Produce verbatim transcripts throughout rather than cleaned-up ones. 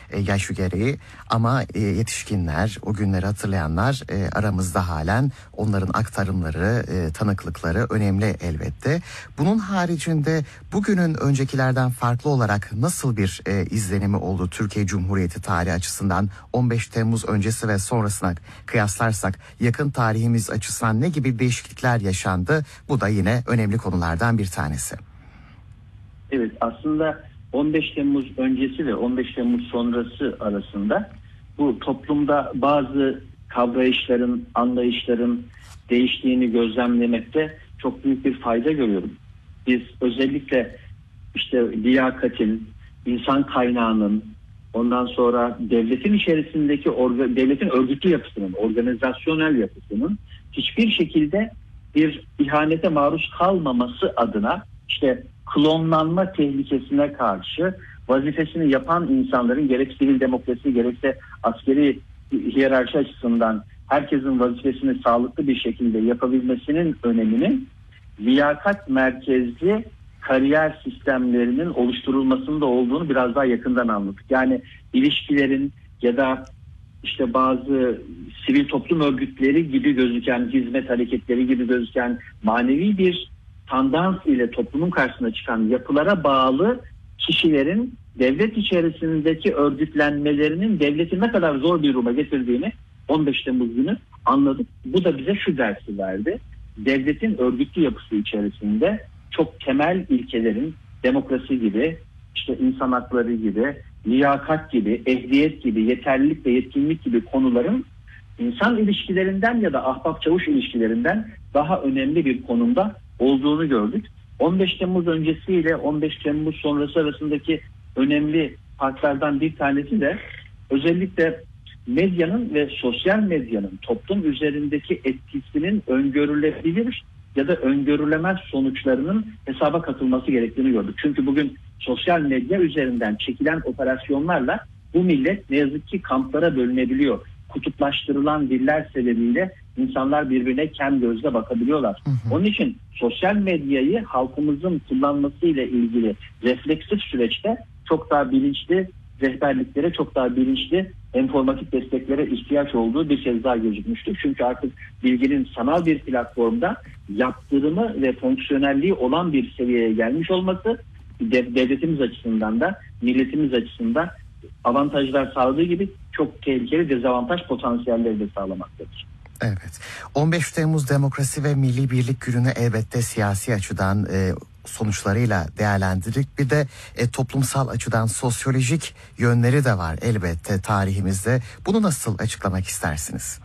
e, yaşı gereği. Ama e, yetişkinler, o günleri hatırlayanlar e, aramızda halen, onların aktarımları, e, tanıklıkları önemli elbette. Bunun haricinde bugünün öncekilerden farklı olarak nasıl bir e, izlenimi oldu Türkiye Cumhuriyeti tarihi açısından? on beş Temmuz öncesi ve sonrasına kıyaslarsak yakın tarihimiz açısından ne gibi değişiklikler yaşandı? Bu da yine önemli konulardan bir tanesi. Evet, aslında on beş Temmuz öncesi ve on beş Temmuz sonrası arasında bu toplumda bazı kavrayışların, anlayışların değiştiğini gözlemlemekte çok büyük bir fayda görüyorum. Biz özellikle işte liyakatin, insan kaynağının, ondan sonra devletin içerisindeki orga, devletin örgütlü yapısının, organizasyonel yapısının hiçbir şekilde bir ihanete maruz kalmaması adına işte klonlanma tehlikesine karşı vazifesini yapan insanların gerek sivil demokrasi gerekse askeri hiyerarşi açısından herkesin vazifesini sağlıklı bir şekilde yapabilmesinin öneminin liyakat merkezli kariyer sistemlerinin oluşturulmasında olduğunu biraz daha yakından anladık. Yani ilişkilerin ya da işte bazı sivil toplum örgütleri gibi gözüken, hizmet hareketleri gibi gözüken manevi bir tandans ile toplumun karşısına çıkan yapılara bağlı kişilerin devlet içerisindeki örgütlenmelerinin devleti ne kadar zor bir duruma getirdiğini on beş Temmuz günü anladık. Bu da bize şu dersi verdi. Devletin örgütlü yapısı içerisinde çok temel ilkelerin demokrasi gibi, işte insan hakları gibi, liyakat gibi, ehliyet gibi, yeterlilik ve yetkinlik gibi konuların insan ilişkilerinden ya da ahbap çavuş ilişkilerinden daha önemli bir konumda olduğunu gördük. on beş Temmuz öncesi ile on beş Temmuz sonrası arasındaki önemli farklardan bir tanesi de özellikle medyanın ve sosyal medyanın toplum üzerindeki etkisinin öngörülebilir ya da öngörülemez sonuçlarının hesaba katılması gerektiğini gördük. Çünkü bugün sosyal medya üzerinden çekilen operasyonlarla bu millet ne yazık ki kamplara bölünebiliyor. Kutuplaştırılan diller sebebiyle insanlar birbirine kem gözle bakabiliyorlar. Hı hı. Onun için sosyal medyayı halkımızın kullanmasıyla ilgili refleksif süreçte çok daha bilinçli rehberliklere, çok daha bilinçli enformatik desteklere ihtiyaç olduğu bir kez daha gözükmüştür. Çünkü artık bilginin sanal bir platformda yaptırımı ve fonksiyonelliği olan bir seviyeye gelmiş olması devletimiz açısından da milletimiz açısından avantajlar sağladığı gibi çok tehlikeli dezavantaj potansiyelleri de sağlamaktadır. Evet. on beş Temmuz Demokrasi ve Milli Birlik Günü'nü elbette siyasi açıdan e, sonuçlarıyla değerlendirdik. Bir de e, toplumsal açıdan sosyolojik yönleri de var elbette tarihimizde. Bunu nasıl açıklamak istersiniz?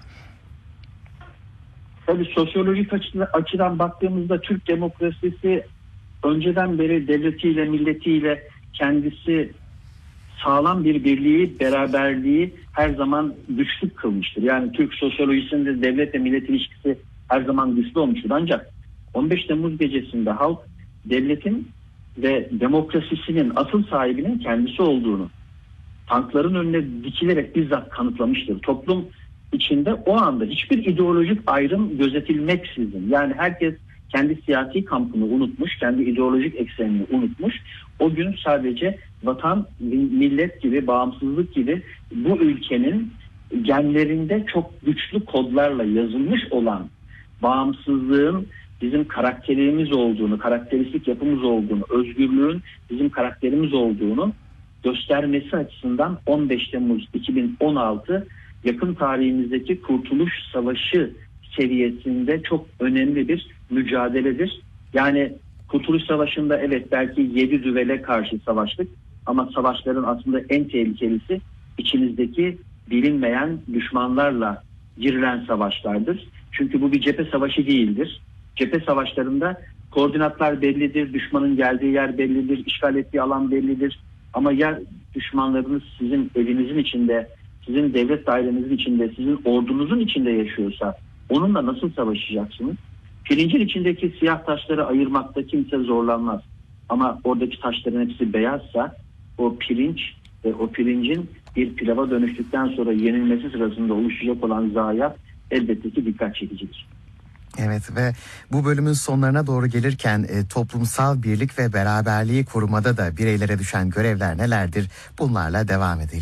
Tabii sosyolojik açıdan, açıdan baktığımızda Türk demokrasisi önceden beri devletiyle, milletiyle kendisi sağlam bir birliği, beraberliği her zaman güçlü kılmıştır. Yani Türk sosyolojisinde devletle millet ilişkisi her zaman güçlü olmuştur. Ancak on beş Temmuz gecesinde halk devletin ve demokrasisinin asıl sahibinin kendisi olduğunu tankların önüne dikilerek bizzat kanıtlamıştır. Toplum içinde o anda hiçbir ideolojik ayrım gözetilmeksizin, yani herkes kendi siyasi kampını unutmuş, kendi ideolojik eksenini unutmuş. O gün sadece vatan, millet gibi, bağımsızlık gibi bu ülkenin genlerinde çok güçlü kodlarla yazılmış olan bağımsızlığın bizim karakterimiz olduğunu, karakteristik yapımız olduğunu, özgürlüğün bizim karakterimiz olduğunu göstermesi açısından on beş Temmuz iki bin on altı yakın tarihimizdeki Kurtuluş Savaşı seviyesinde çok önemli bir mücadeledir. Yani Kurtuluş Savaşı'nda evet belki yedi düvele karşı savaştık ama savaşların aslında en tehlikelisi içimizdeki bilinmeyen düşmanlarla girilen savaşlardır. Çünkü bu bir cephe savaşı değildir. Cephe savaşlarında koordinatlar bellidir, düşmanın geldiği yer bellidir, işgal ettiği alan bellidir. Ama ya düşmanlarınız sizin evinizin içinde, sizin devlet dairenizin içinde, sizin ordunuzun içinde yaşıyorsa onunla nasıl savaşacaksınız? Pirincin içindeki siyah taşları ayırmakta kimse zorlanmaz. Ama oradaki taşların hepsi beyazsa o pirinç ve o pirincin bir pilava dönüştükten sonra yenilmesi sırasında oluşacak olan zayiat elbette ki dikkat çekicidir. Evet ve bu bölümün sonlarına doğru gelirken e, toplumsal birlik ve beraberliği korumada da bireylere düşen görevler nelerdir? Bunlarla devam edelim.